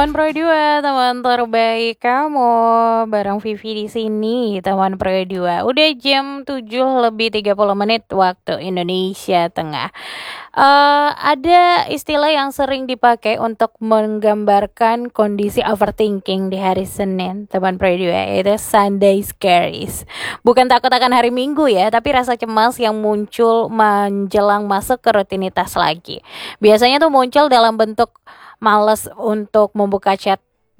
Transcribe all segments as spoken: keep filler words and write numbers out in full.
Teman Pro dua, teman terbaik kamu, bareng Vivi di sini, teman Pro dua. Udah jam tujuh lebih tiga puluh menit waktu Indonesia Tengah. Uh, ada istilah yang sering dipakai untuk menggambarkan kondisi overthinking di hari Senin, teman Pro dua, yaitu Sunday Scaries. Bukan takut akan hari Minggu ya, tapi rasa cemas yang muncul menjelang masuk ke rutinitas lagi. Biasanya tuh muncul dalam bentuk males untuk membuka chat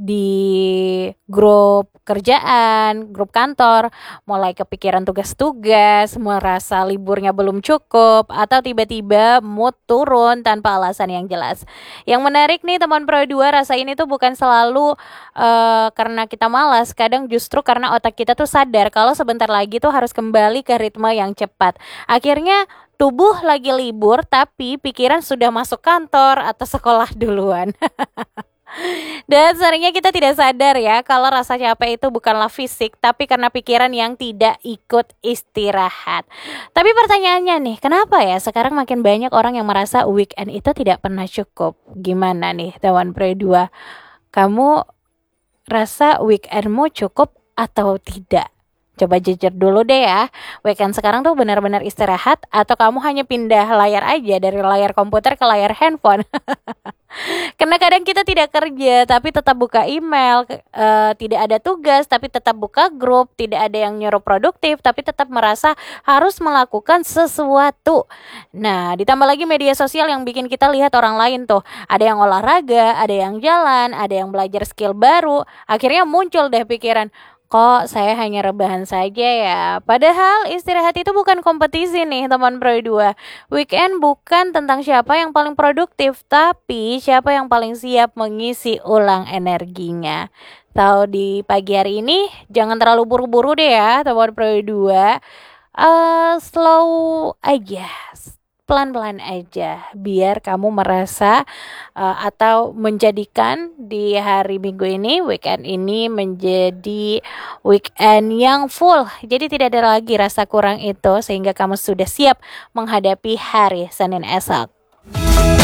di grup kerjaan, grup kantor, mulai kepikiran tugas-tugas, merasa liburnya belum cukup, atau tiba-tiba mood turun tanpa alasan yang jelas. Yang menarik nih teman Pro dua, rasa ini tuh bukan selalu uh, karena kita malas, kadang justru karena otak kita tuh sadar kalau sebentar lagi tuh harus kembali ke ritme yang cepat. Akhirnya tubuh lagi libur, tapi pikiran sudah masuk kantor atau sekolah duluan. Dan seringnya kita tidak sadar ya, kalau rasa capek itu bukanlah fisik, tapi karena pikiran yang tidak ikut istirahat. Tapi pertanyaannya nih, kenapa ya sekarang makin banyak orang yang merasa weekend itu tidak pernah cukup? Gimana nih teman Pro dua? Kamu rasa weekendmu cukup atau tidak? Coba jujur dulu deh ya, weekend sekarang tuh benar-benar istirahat atau kamu hanya pindah layar aja dari layar komputer ke layar handphone? Karena kadang kita tidak kerja tapi tetap buka email, uh, tidak ada tugas tapi tetap buka grup, tidak ada yang nyuruh produktif tapi tetap merasa harus melakukan sesuatu. Nah, ditambah lagi media sosial yang bikin kita lihat orang lain tuh, ada yang olahraga, ada yang jalan, ada yang belajar skill baru. Akhirnya muncul deh pikiran, kok saya hanya rebahan saja ya? Padahal istirahat itu bukan kompetisi nih teman Pro dua. Weekend bukan tentang siapa yang paling produktif, tapi siapa yang paling siap mengisi ulang energinya. Tahu di pagi hari ini jangan terlalu buru-buru deh ya teman Pro dua. Uh, slow aja, pelan-pelan aja, biar kamu merasa uh, atau menjadikan di hari Minggu ini, weekend ini menjadi weekend yang full. Jadi tidak ada lagi rasa kurang itu, sehingga kamu sudah siap menghadapi hari Senin esok.